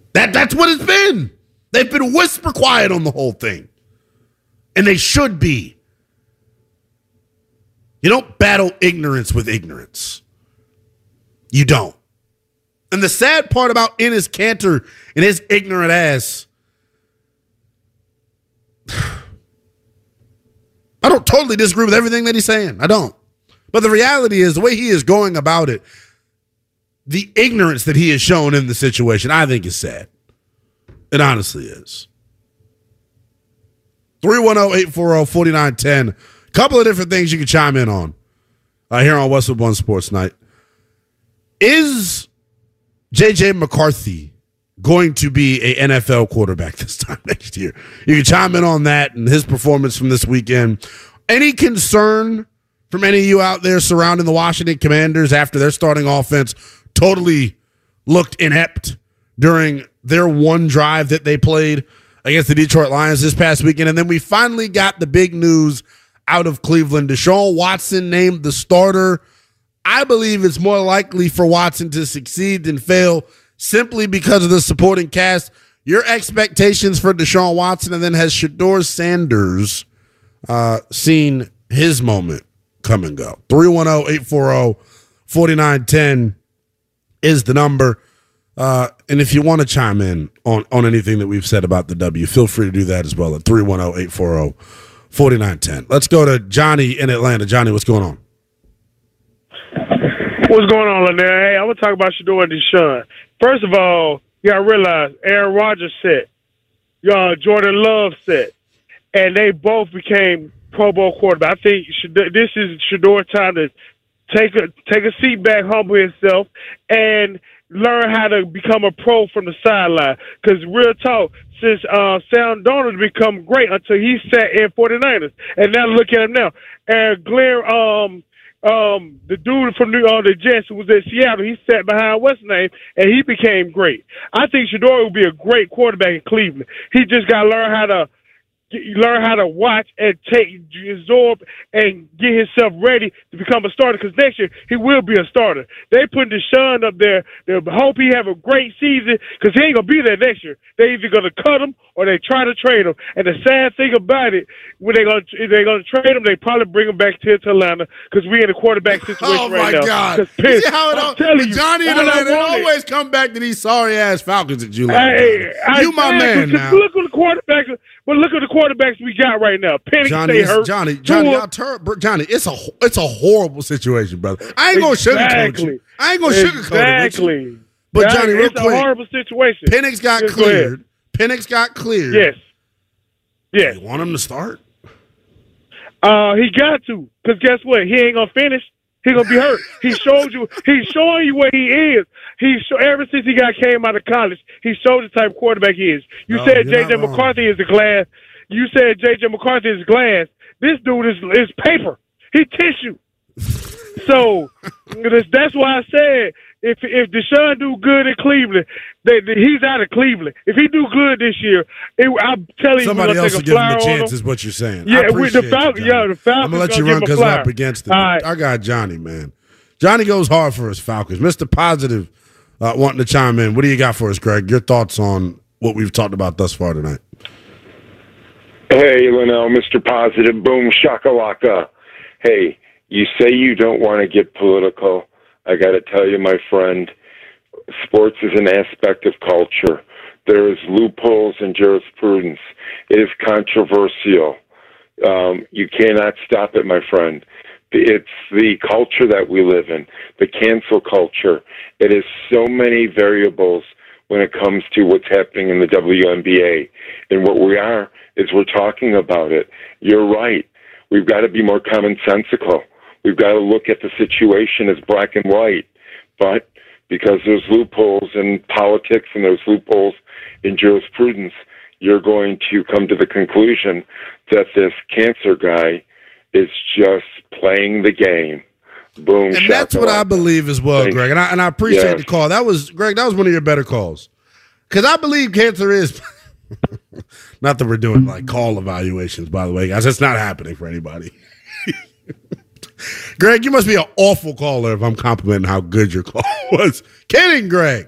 That's what it's been. They've been whisper quiet on the whole thing. And they should be. You don't battle ignorance with ignorance. You don't. And the sad part about Enes Kanter and his ignorant ass, I don't totally disagree with everything that he's saying. I don't. But the reality is, the way he is going about it, the ignorance that he has shown in the situation, I think is sad. It honestly is. 310-840-4910. Couple of different things you can chime in on here on Westwood One Sports Night. Is J.J. McCarthy going to be an NFL quarterback this time next year? You can chime in on that and his performance from this weekend. Any concern from any of you out there surrounding the Washington Commanders after their starting offense totally looked inept during their one drive that they played against the Detroit Lions this past weekend? And then we finally got the big news out of Cleveland. Deshaun Watson named the starter. I believe it's more likely for Watson to succeed than fail simply because of the supporting cast. Your expectations for Deshaun Watson, and then has Shedeur Sanders seen his moment come and go? 310-840-4910 is the number. And if you want to chime in on anything that we've said about the W, feel free to do that as well at 310-840-4910. Let's go to Johnny in Atlanta. Johnny, what's going on? What's going on, Lanier? Hey, I'm going to talk about Shedeur and Deshaun. First of all, you got to realize Aaron Rodgers set, Jordan Love set, and they both became Pro Bowl quarterback. I think this is Shedeur's time to take a seat back, humble himself, and learn how to become a pro from the sideline. Because real talk, since Sam Darnold become great until he sat in 49ers, and now look at him now. And Glenn, the dude from the Jets who was at Seattle, he sat behind what's his name, and he became great. I think Shedeur will be a great quarterback in Cleveland. He just got to learn how to watch and absorb and get himself ready to become a starter, because next year he will be a starter. They put Deshaun up there. They hope he have a great season, because he ain't going to be there next year. They either going to cut him or they try to trade him. And the sad thing about it, when they're going to trade him, they probably bring him back to Atlanta, because we're in a quarterback situation right now. Oh, my God. See how Johnny and Atlanta always come back to these sorry-ass Falcons that you like. You my man now. Look at the quarterback. But look at the quarterbacks we got right now. Penix stay hurt. Johnny, it's a horrible situation, brother. I ain't gonna sugarcoat you. It. But Johnny, real quick, it's a horrible situation. Penix got cleared. Penix got cleared. Yes. You want him to start? He got to, because guess what? He ain't gonna finish. He's gonna be hurt. He's showing you where he is. Ever since he came out of college, he showed the type of quarterback he is. You said J.J. McCarthy is the glass. You said J.J. McCarthy is glass. This dude is paper. He tissue. So that's why I said if Deshaun do good in Cleveland, he's out of Cleveland. If he do good this year, I'm telling you, somebody else will give him a chance, is what you're saying. Yeah, with the Falcons. The Falcons. I'm gonna let you run because we're up against it. Right. I got Johnny, man. Johnny goes hard for his Falcons. Mr. Positive wanting to chime in. What do you got for us, Greg? Your thoughts on what we've talked about thus far tonight? Hey, Linnell, Mr. Positive. Boom, shakalaka. Hey, you say you don't want to get political. I got to tell you, my friend, sports is an aspect of culture. There is loopholes in jurisprudence. It is controversial. You cannot stop it, my friend. It's the culture that we live in, the cancel culture. It is so many variables when it comes to what's happening in the WNBA. And what we are is we're talking about it. You're right. We've got to be more commonsensical. We've got to look at the situation as black and white. But because there's loopholes in politics and there's loopholes in jurisprudence, you're going to come to the conclusion that this cancer guy is just playing the game. Boom. And that's what I believe as well, Greg. And I appreciate the call. That was, Greg, that was one of your better calls. Because I believe cancer is not that we're doing like call evaluations, by the way, guys. That's not happening for anybody. Greg, you must be an awful caller if I'm complimenting how good your call was. Kidding, Greg.